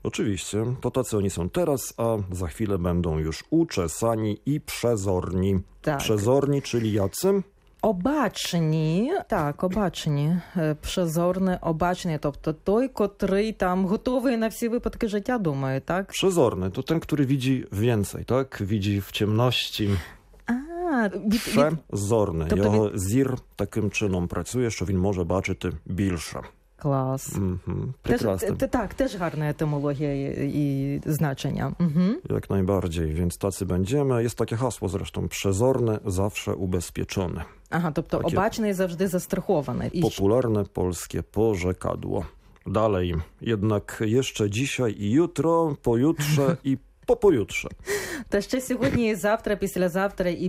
Oczywiście, to tacy oni są teraz, a za chwilę będą już uczesani i przezorni. Tak. Przezorni, czyli jacy? Обачні, так, обачні, przezorny, obачний, тобто той, котрий там готовий на всі випадки життя, думаю, так? Przezorny to ten, który widzi więcej, tak? Widzi w ciemności. Przezorny. Його зір таким чином працює, що він може бачити більше. Клас. Прекрасно. Так, теж гарна етимологія і значення. Jak najbardziej, więc tacy będziemy. Jest takie hasło zresztą, przezorny, zawsze ubezpieczony. Ага, тобто Takie обачний завжди застрахований. popularne polskie porzekadło. Dalej, jednak jeszcze dzisiaj i jutro, pojutrze i po pojutrze. Та ще сьогодні і завтра, післязавтра і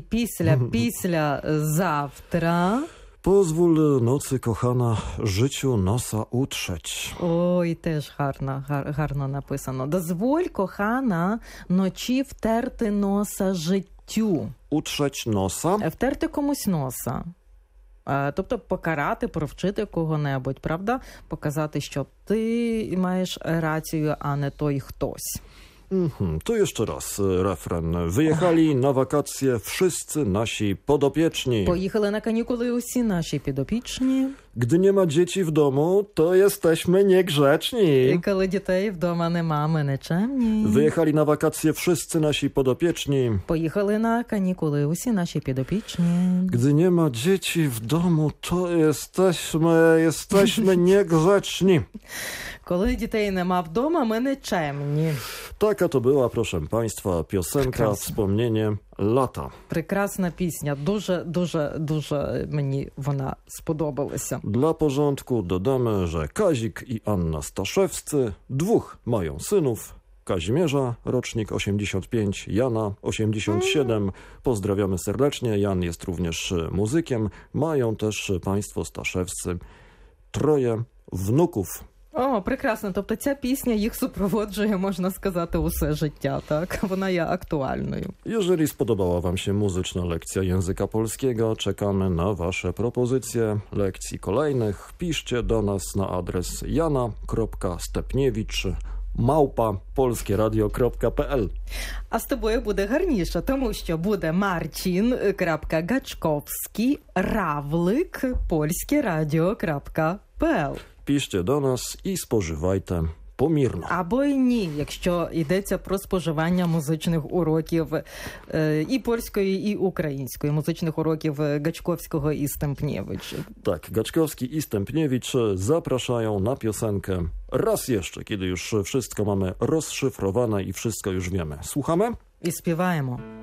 післязавтра. Pozwól nocy kochana życiu nosa utrzeć. Ой, теж гарно написано. Дозволь, кохана, ночі втерти носа життю. Utrzeć nosa? Втерти комусь носа. Тобто покарати, провчити кого-небудь, правда? Показати, що ти маєш рацію, а не той хтось. To jeszcze raz refren. Wyjechali na wakacje wszyscy nasi podopieczni. Поїхали на канікули усі наші підопічні. Gdy nie ma dzieci w domu, to jesteśmy niegrzeczni. І коли дітей вдома нема, ми нечемні. Wyjechali na wakacje wszyscy nasi podopieczni. Поїхали на канікули усі наші підопічні. Gdy nie ma dzieci w domu, to jesteśmy niegrzeczni. Коли дітей нема вдома, ми нечемні. Taka to była, proszę Państwa, piosenka, wspomnienie lata. Прекрасна пісня. Дуже мені вона сподобалася. Dla porządku dodamy, że Kazik i Anna Staszewscy, dwóch mają synów. Kazimierza, rocznik 85, Jana 87. Pozdrawiamy serdecznie. Jan jest również muzykiem. Mają też państwo Staszewscy troje wnuków. О, прекрасно. Тобто ця пісня їх супроводжує, можна сказати, усе життя, так? Вона є актуальною. Jeżeli spodobała Wam się muzyczna lekcja języka polskiego, czekamy na Wasze propozycje lekcji kolejnych. Piszcie do nas na adres jana.stepniewicz@polskieradio.pl. А з тобою буде гарніше, тому що буде marcin.gaczkowski@polskieradio.pl. Piszcie do nas i spożywajcie pomірно. Або й ні, якщо йдеться про споживання музичних уроків і польської, і української, музичних уроків Gaczkowskiego i Stępniewicz. Tak, Gaczkowski i Stępniewicz zapraszają na piosenkę raz jeszcze, kiedy już wszystko mamy rozszyfrowane i wszystko już wiemy. Słuchamy? І співаємо.